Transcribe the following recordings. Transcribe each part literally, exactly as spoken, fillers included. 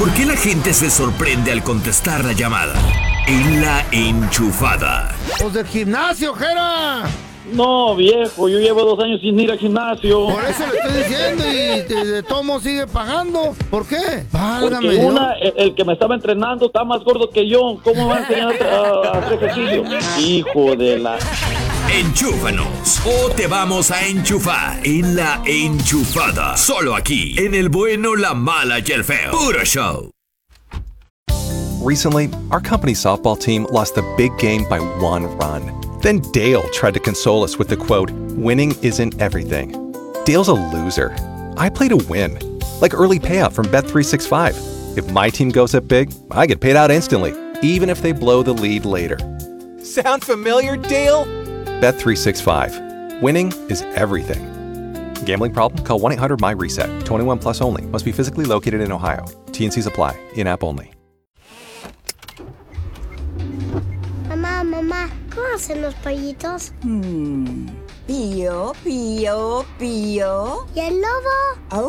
¿Por qué la gente se sorprende al contestar la llamada? En La Enchufada. ¡Los del gimnasio, Jera! No, viejo, yo llevo dos años sin ir al gimnasio. Por eso le estoy diciendo y de, de tomo sigue pagando. ¿Por qué? Válgame Porque Dios. una, el, el que me estaba entrenando está más gordo que yo. ¿Cómo va a enseñar a, a hacer ejercicio? Hijo de la... Enchúfanos o te vamos a enchufar en La Enchufada. Solo aquí, en el bueno, la mala y el feo. Puro show. Recently, our company softball team lost a big game by one run. Then Dale tried to console us with the quote, "Winning isn't everything." Dale's a loser. I play to win. Like early payout from Bet three sixty-five. If my team goes up big, I get paid out instantly, even if they blow the lead later. Sound familiar, Dale? Bet three sixty-five. Winning is everything. Gambling problem? Call one eight hundred M Y reset. twenty-one plus only. Must be physically located in Ohio. T and C's apply. In-app only. Mamá, mamá, ¿cómo hacen los pollitos? Hmm. Pío, pío, pío. ¿Y el lobo? ¡Au!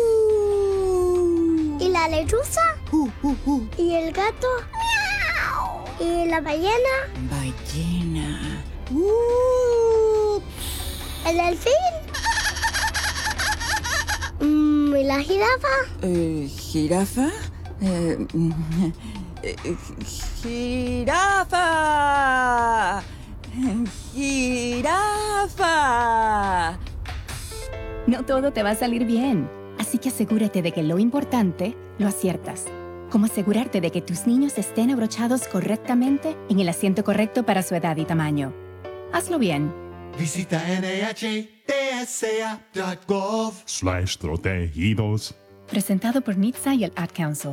¿Y la lechuza? Uh, uh, uh. ¿Y el gato? ¡Miau! ¿Y la ballena? Ballena. Uh. ¿El delfín? Mm, ¿Y la jirafa? Eh, ¿Jirafa? Eh, eh, ¡Jirafa! ¡Jirafa! No todo te va a salir bien, así que asegúrate de que lo importante lo aciertas. Como asegurarte de que tus niños estén abrochados correctamente en el asiento correcto para su edad y tamaño. Hazlo bien. Visita N H T S A punto gov slash protegidos. Presentado por N H T S A y el Ad Council.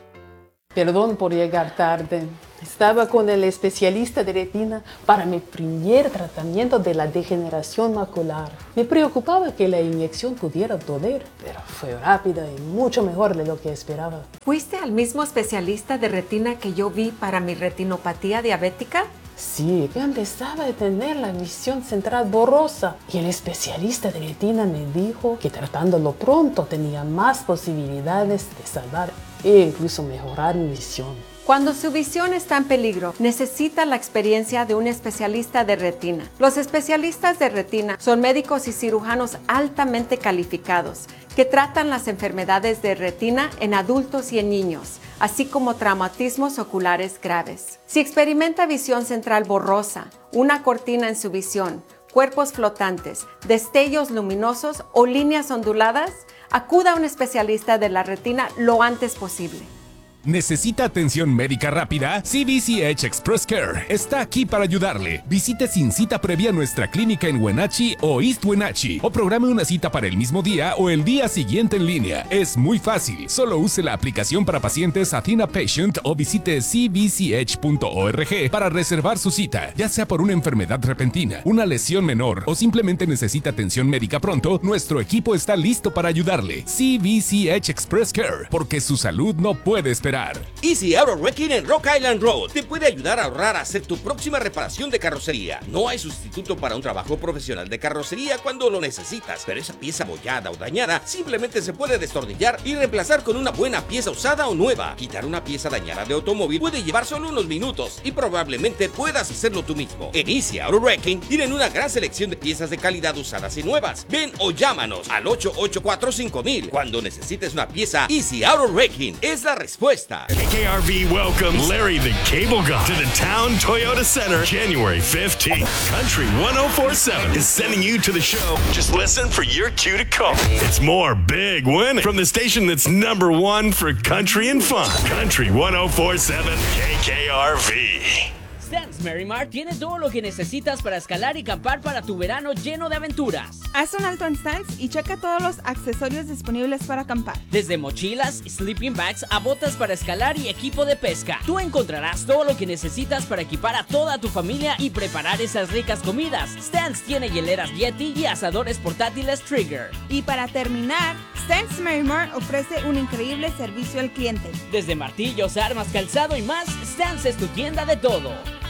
Perdón por llegar tarde. Estaba con el especialista de retina para mi primer tratamiento de la degeneración macular. Me preocupaba que la inyección pudiera doler, pero fue rápida y mucho mejor de lo que esperaba. ¿Fuiste al mismo especialista de retina que yo vi para mi retinopatía diabética? Sí, que empezaba a tener la visión central borrosa y el especialista de retina me dijo que tratándolo pronto tenía más posibilidades de salvar e incluso mejorar mi visión. Cuando su visión está en peligro, necesita la experiencia de un especialista de retina. Los especialistas de retina son médicos y cirujanos altamente calificados que tratan las enfermedades de retina en adultos y en niños, así como traumatismos oculares graves. Si experimenta visión central borrosa, una cortina en su visión, cuerpos flotantes, destellos luminosos o líneas onduladas, acuda a un especialista de la retina lo antes posible. ¿Necesita atención médica rápida? C V C H Express Care está aquí para ayudarle. Visite sin cita previa nuestra clínica en Wenatchee o East Wenatchee o programe una cita para el mismo día o el día siguiente en línea. Es muy fácil. Solo use la aplicación para pacientes Athena Patient o visite c v c h punto org para reservar su cita. Ya sea por una enfermedad repentina, una lesión menor o simplemente necesita atención médica pronto, nuestro equipo está listo para ayudarle. C V C H Express Care, porque su salud no puede esperar. Easy Auto Wrecking en Rock Island Road te puede ayudar a ahorrar a hacer tu próxima reparación de carrocería. No hay sustituto para un trabajo profesional de carrocería cuando lo necesitas, pero esa pieza abollada o dañada simplemente se puede destornillar y reemplazar con una buena pieza usada o nueva. Quitar una pieza dañada de automóvil puede llevar solo unos minutos y probablemente puedas hacerlo tú mismo. En Easy Auto Wrecking tienen una gran selección de piezas de calidad usadas y nuevas. Ven o llámanos al ocho ocho cuatro cinco mil. Cuando necesites una pieza, Easy Auto Wrecking es la respuesta. K K R V welcomes Larry the Cable Guy to the Town Toyota Center January fifteenth. Country one oh four point seven is sending you to the show. Just listen for your cue to call. It's more big winning from the station that's number one for country and fun. Country one oh four point seven K K R V. Stans Merrimar tiene todo lo que necesitas para escalar y acampar para tu verano lleno de aventuras. Haz un alto en Stans y checa todos los accesorios disponibles para acampar. Desde mochilas, sleeping bags a botas para escalar y equipo de pesca. Tú encontrarás todo lo que necesitas para equipar a toda tu familia y preparar esas ricas comidas. Stans tiene hieleras Yeti y asadores portátiles Trigger. Y para terminar, Stans Merrimar ofrece un increíble servicio al cliente. Desde martillos, armas, calzado y más, Stans es tu tienda de todo.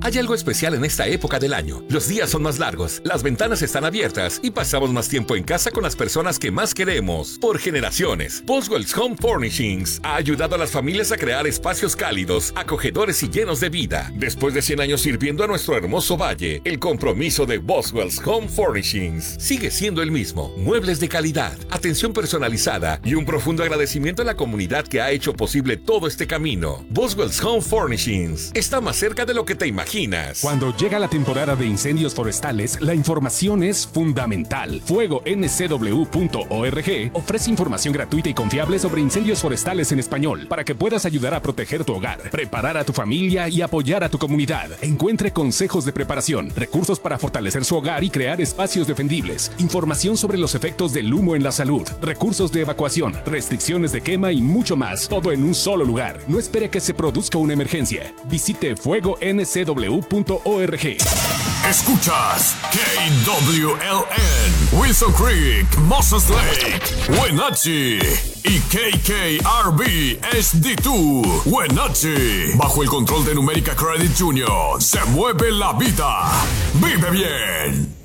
Hay algo especial en esta época del año. Los días son más largos, las ventanas están abiertas y pasamos más tiempo en casa con las personas que más queremos. Por generaciones, Boswell's Home Furnishings ha ayudado a las familias a crear espacios cálidos, acogedores y llenos de vida. Después de cien años sirviendo a nuestro hermoso valle, el compromiso de Boswell's Home Furnishings sigue siendo el mismo. Muebles de calidad, atención personalizada y un profundo agradecimiento a la comunidad que ha hecho posible todo este camino. Boswell's Home Furnishings está más cerca de lo que te imaginas. Cuando llega la temporada de incendios forestales, la información es fundamental. Fuego N C W punto org ofrece información gratuita y confiable sobre incendios forestales en español para que puedas ayudar a proteger tu hogar, preparar a tu familia y apoyar a tu comunidad. Encuentre consejos de preparación, recursos para fortalecer su hogar y crear espacios defendibles, información sobre los efectos del humo en la salud, recursos de evacuación, restricciones de quema y mucho más, todo en un solo lugar. No espere que se produzca una emergencia. Visite fuego N C W punto org. Escuchas K W L N, Wilson Creek, Moses Lake, Wenatchee y K K R B S D dos, Wenatchee. Bajo el control de Numérica Credit Junior, se mueve la vida. Vive bien.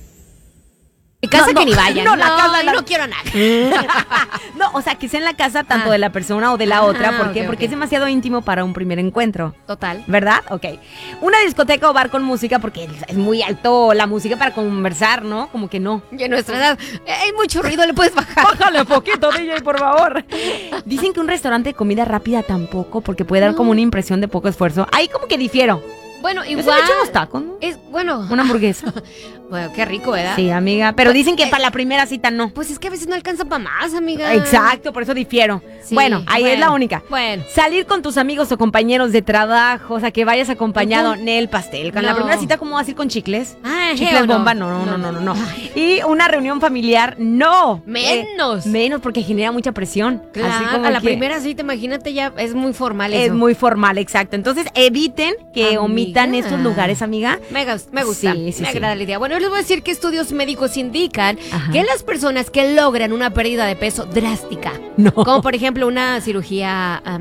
Casa No, que no, ni vayan. no, la casa la- no quiero nada. No, o sea, que sea en la casa tanto Ah. de la persona o de la Ah, otra. ¿Por qué? ok, Porque ok. es demasiado íntimo para un primer encuentro. Total. ¿Verdad? Ok. Una discoteca o bar con música, porque es muy alto la música para conversar, ¿no? Como que no. Y en nuestra edad eh, hay mucho ruido, le puedes bajar. Bájale poquito, D J, por favor. Dicen que un restaurante de comida rápida tampoco, porque puede dar como una impresión de poco esfuerzo. Ahí como que difiero. Bueno, Yo igual. se me echo unos tacos, ¿no? Es, bueno. Una hamburguesa. Bueno, qué rico, ¿verdad? Sí, amiga. Pero Pues, dicen que eh, para la primera cita no. Pues es que a veces no alcanza para más, amiga. Exacto, por eso difiero. Sí, bueno, ahí es bueno, la única. Bueno. Salir con tus amigos o compañeros de trabajo, o sea, que vayas acompañado Ujú. Nel pastel. Con la No. primera cita, ¿cómo vas a ir con chicles? Ah, Chicles hell no. bomba, no, no, no, no, no, no. Y una reunión familiar, no. Menos. Eh, menos, porque genera mucha presión. Claro, Así como a la que primera cita, imagínate, ya es muy formal es eso. muy formal, exacto. Entonces, eviten que Amiga. omitan estos lugares, amiga. Me, gus- me gusta, Sí, sí, me sí. agrada la idea. Bueno, yo les voy a decir que estudios médicos indican Ajá. que las personas que logran una pérdida de peso drástica, No. como por ejemplo una cirugía